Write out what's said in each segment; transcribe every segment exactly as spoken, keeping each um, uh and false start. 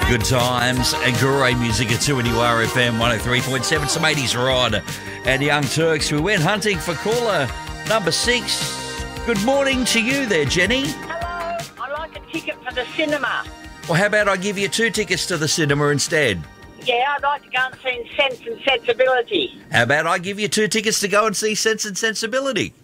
Good times and great music at two N U R F M one oh three point seven. Some eighties Rod and Young Turks. We went hunting for caller number six. Good morning to you there, Jenny. Hello, I'd like a ticket for the cinema. Well, how about I give you two tickets to the cinema instead? Yeah, I'd like to go and see Sense and Sensibility. How about I give you two tickets to go and see Sense and Sensibility?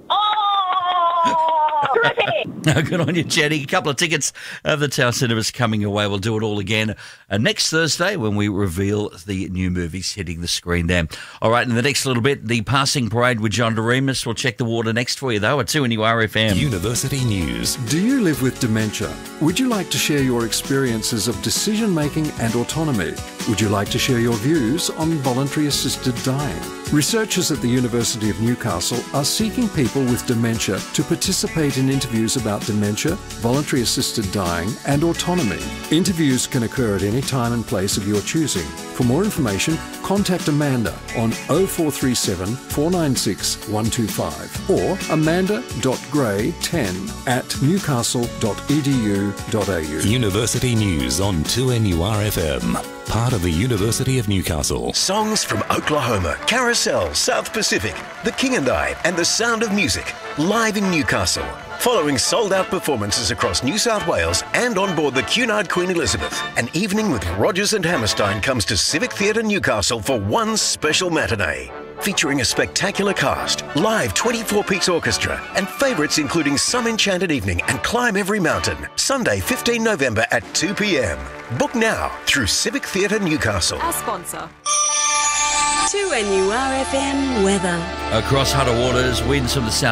Oh, terrific. Good on you, Jenny. A couple of tickets of the Tower Cinemas coming your way. We'll do it all again uh, next Thursday when we reveal the new movies hitting the screen there. All right, in the next little bit, the passing parade with John DeRemus. We'll check the water next for you, though, at two N U R F M. University News. Do you live with dementia? Would you like to share your experiences of decision-making and autonomy? Would you like to share your views on voluntary assisted dying? Researchers at the University of Newcastle are seeking people with dementia to participate in interviews about dementia, voluntary assisted dying and autonomy. Interviews can occur at any time and place of your choosing. For more information, contact Amanda on oh four three seven, four nine six, one two five or amanda dot gray ten at newcastle dot e d u dot a u. University News on two N U R F M. Part of the University of Newcastle. Songs from Oklahoma, Carousel, South Pacific, The King and I, and The Sound of Music, live in Newcastle. Following sold-out performances across New South Wales and on board the Cunard Queen Elizabeth, an evening with Rogers and Hammerstein comes to Civic Theatre Newcastle for one special matinee. Featuring a spectacular cast, live twenty-four piece orchestra, and favourites including Some Enchanted Evening and Climb Every Mountain. Sunday, fifteenth November at two p m. Book now through Civic Theatre Newcastle. Our sponsor. two N U R F M weather. Across Hunter Waters, winds from the south.